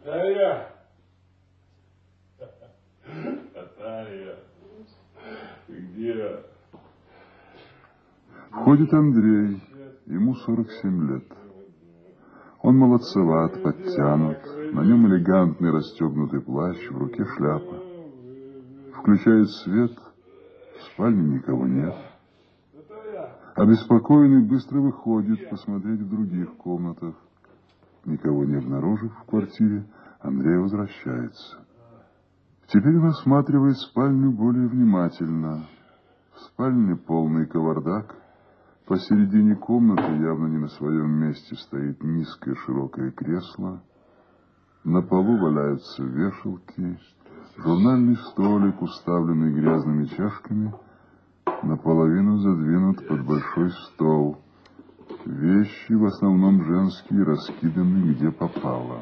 Наталья! Наталья! Ты где? Входит Андрей, ему 47 лет. Он молодцеват, подтянут, на нем элегантный расстегнутый плащ, в руке шляпа. Включает свет, в спальне никого нет. Обеспокоенный быстро выходит посмотреть в других комнатах. Никого не обнаружив в квартире, Андрей возвращается. Теперь он осматривает спальню более внимательно. В спальне полный кавардак. Посередине комнаты, явно не на своем месте, стоит низкое широкое кресло. На полу валяются вешалки. Журнальный столик, уставленный грязными чашками, наполовину задвинут под большой стол. Вещи, в основном женские, раскиданы где попало.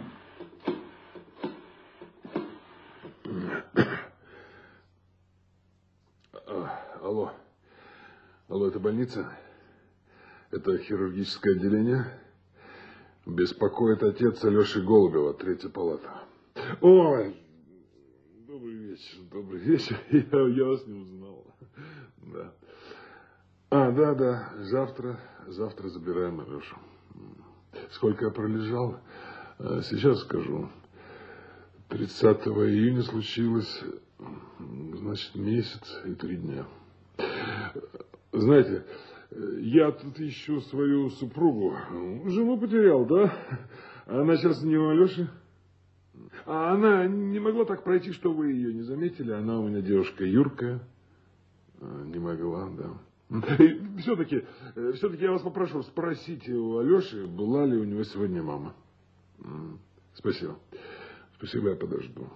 Алло. Алло, это больница? Это хирургическое отделение? Беспокоит отец Алеши Голубева, 3-я палата. Ой, добрый вечер, добрый вечер. Я вас не узнал. Да. Да. Завтра забираем Алешу. Сколько я пролежал? Сейчас скажу. 30 июня случилось, значит, месяц и 3 дня. Знаете, я тут ищу свою супругу. Жену потерял, да? Она сейчас не у Алеши. А она не могла так пройти, что вы ее не заметили. Она у меня девушка юркая. Не могла, да. Все-таки я вас попрошу, спросите у Алеши, была ли у него сегодня мама. Спасибо. Спасибо, я подожду.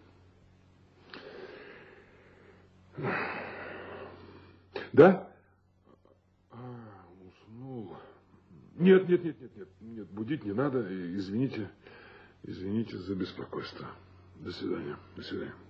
Да? Уснул. Нет, будить не надо. Извините за беспокойство. До свидания.